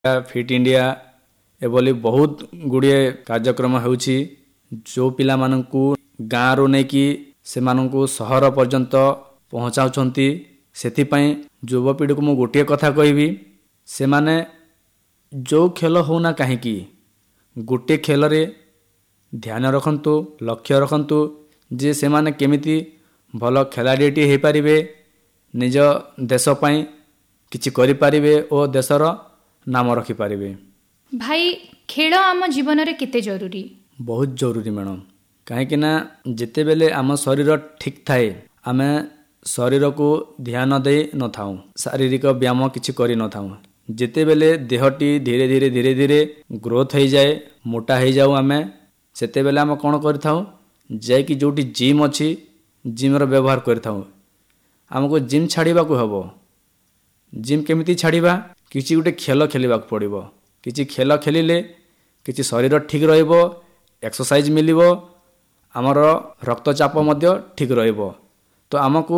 Fit India एभली बहुत गुड़िए कार्यक्रम होउछि जो पिला माननकु गाँ रो नै कि से माननकु सहर पर्यंत पहुँचाउछंती। सेति पई युवपीढ़ी को मु गोटे कथा कहबी, से माने जो खेल होना काहेकि गोटे खेल रे ध्यान रखंतु, लक्ष्य रखंतु जे से माने केमिति भल खेलाड़ीटी हो पारिबे, निज देश पई किछि करि पारिबे और देशर नाम रखि पारिबे। भाई खेल आम जीवन रे केते जरूरी? बहुत जरूरी मैडम, कहीं ना जिते बेले आम शरीर ठीक थाए आमे शरीर को ध्यान दे न थाऊ, शारीरिक व्यायाम किछि करि न थाऊ। जिते बेले देहटी धीरे धीरे धीरे धीरे ग्रोथ हो जाए, मोटा हो जाऊ आमे, सेते बेले आम कौन करिथाऊ जाय कि जोटी जिम अछि जिम रो व्यवहार करिथाऊ। आमको जिम छाड़ीबा को हबो। जिम केमिति छाड़ीबा? किछि गोटे खेल खेलिबा को पड़िबो। किछि खेल खेलिले किछि शरीर ठीक रहइबो, एक्सरसाइज मिलिबो, आमर रक्तचाप मध्य ठीक रहइबो। तो आमको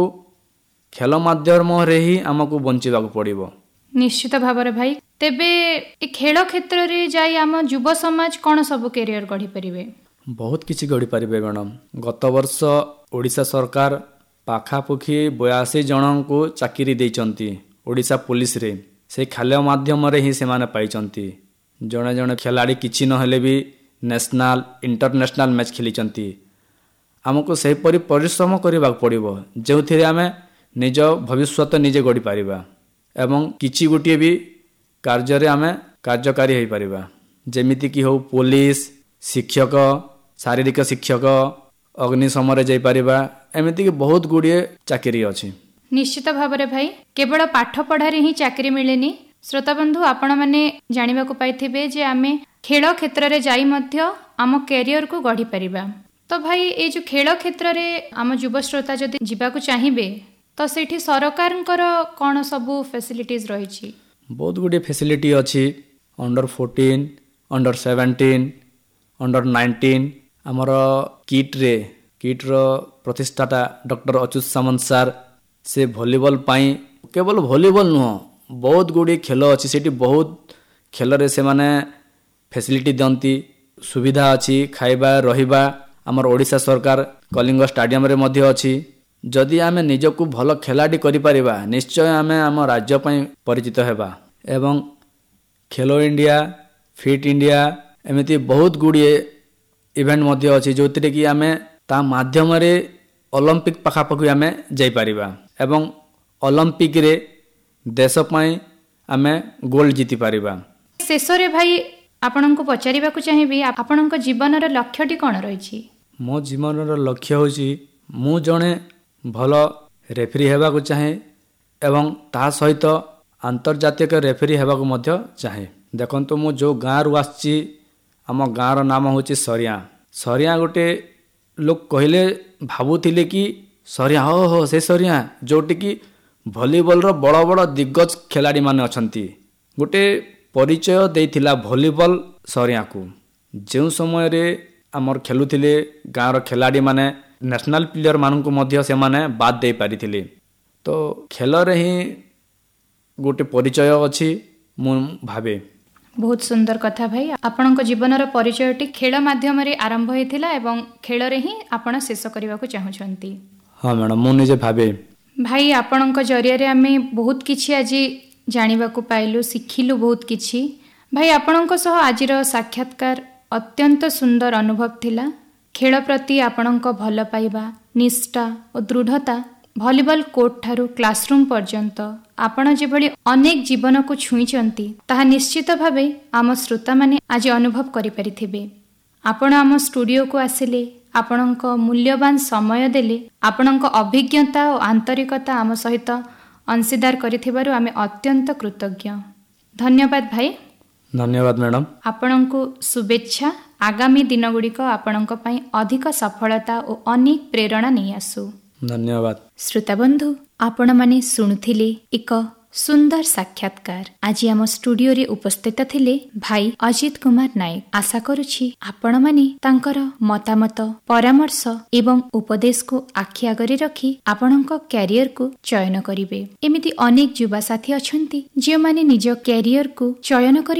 खेल माध्यम रे ही आमको बंचिबा को पड़िबो। निश्चित भाव भाई, तेबे ए खेल क्षेत्र रे जाई आम युवा समाज कौन सब कैरियर गढ़ी परिबे? बहुत किछि गढ़ी पारिबे मैडम। गत वर्ष ओडिशा सरकार पाखापुखी 82 जन को चाकरी देइचंती ओडिशा पुलिस रे। से खेल माध्यम रे ही से माने पाइचंती। जणे जणे खिलाड़ी किछि न हेले भी नेशनल इंटरनेशनल मैच खेलिचंती। आमको से परि परिश्रम करबा पड़िबो जेउथिरे आमे निज भविष्यत निजे गढ़ी पारिबा एवं किछि गोटिए भी कार्य रे आमे कार्यकारी होई पारिबा। जेमिति कि हो पुलिस, शिक्षक, शारीरिक शिक्षक, अग्निशम रे जाई पारिबा। एमिति कि बहुत गुड़िए चाकरी अछि। निश्चित भाव भाई, केवल पाठ पढ़ारे ही चाकरी मिलेनी। श्रोता बंधु, आपण माने जानिबा को पाइथिबे जे आमे खेल क्षेत्र रे जाई मध्य आम कैरियर को गढ़ी परिबा। तो भाई ए जो खेल क्षेत्र रे आम युवा श्रोता जदि जिबा को चाहिबे तो सेठी सरकारंकर कोन सबु फैसिलिटीज रहिछि? बहुत गुडी फैसिलिटी अछि। अंडर 14, अंडर 17, अंडर 19 हमर किट रो प्रतिष्ठाता डॉक्टर अच्युत सामंत सर से वॉलीबॉल पाई, केवल वॉलीबॉल नुह बहुत गुडी खेल अछि। सेठी बहुत खेल रे से माने फैसिलिटी दंती, सुविधा अछि, खाइबा रहिबा। हमर ओडिशा सरकार कलिंग स्टेडियम रे मध्य अछि। जदि आमे निजको भल खेलाडी करि परिबा निश्चय आमे आम राज्य पई परिचित हेबा। एवं खेलो इंडिया, फिट इंडिया एमिति बहुत गुड़िए इवेंट मध्य अछि जोतिरे कि आमे ता माध्यम रे ओलंपिक पाखापाखि आमे जाई परिबा एवं ओलंपिक रे देश पई आमे गोल्ड जीति परिबा। शेष रे भाई आपन को पचारिबा को चाहिबी, आपन को जीवन रो लक्ष्यटी कोन रहिछि? मो जीवन रो लक्ष्य होछि मु जणे भल रेफरी हेबा को चाहे एवं ता सहित अंतर्जातीय रेफरी हेबा को मध्य चाहे। देखंतु मु जो गाँ रु आछि, आम गाँ रो नाम होछि सरिया। सरिया गोटे लोक कहले भाबुथिले कि सरिया हो से सरिया जोटी कि भॉलीबॉल रो बड़ बड़ दिग्गज खिलाड़ी माने अछंती। गोटे परिचय देइथिला भॉलीबॉल सरिया को। जो समय रे आमर खेलुथिले गाँ रो खिलाड़ी माने नेशनल प्लेयर मानू मध्य से माने बात दे पारिथिले। तो खेल रे ही गोटे परिचय अछि मु भाबे। बहुत सुंदर कथा भाई, आपन जीवन परिचयटी खेल माध्यम रे आरंभ होइथिला एवं खेल रे ही आपण शेष करबा को चाहुछंती। हाँ मैडम, मु निजे भाबे। भाई आपण जरिया रे आमे बहुत किछि आज जानिबा को पाइलु, सिखिलु बहुत किछि। भाई आपण सह आजिर साक्षात्कार अत्यंत सुंदर अनुभव थिला। खेल प्रति आपणक भल पाइबा, निष्ठा और दृढ़ता भॉलीबॉल कोर्ट ठारू क्लासरूम पर्यंत आपण जेभली अनेक जीवन को छुईचंती ताहा निश्चित भावे आम श्रोता माने आज अनुभव करि परिथिबे। आपण आम स्टूडियो को आसिले, आपणक मूल्यवान समय देले, आपणक अभिज्ञता और आंतरिकता आम सहित अंशीदार करिथिबारु आमे अत्यंत कृतज्ञ। धन्यवाद भाई। धन्यवाद मैडम। आपणको शुभेच्छा। आगामी दिन गुड़िक आपणक पई अधिक सफलता और अनेक प्रेरणा नहीं आसु। धन्यवाद। श्रोता बंधु, आपण माने सुनुथिले एक सुंदर साक्षात्कार। आज आम स्टूडियो रे उपस्थित थिले भाई अजित कुमार नायक। आशा करुछि आपण माने तांकर मतामत, परामर्श एवं उपदेश को आखि आगरे रखी आपणक कैरियर को चयन करिवे। एमिति अनेक युवा साथी अछंती जे माने निज कैरियर को चयन करि